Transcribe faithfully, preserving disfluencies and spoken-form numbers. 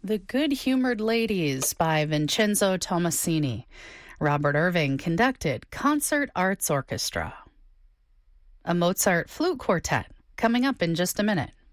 The Good-Humored Ladies by Vincenzo Tomasini. Robert Irving conducted Concert Arts Orchestra. A Mozart Flute Quartet, coming up in just a minute.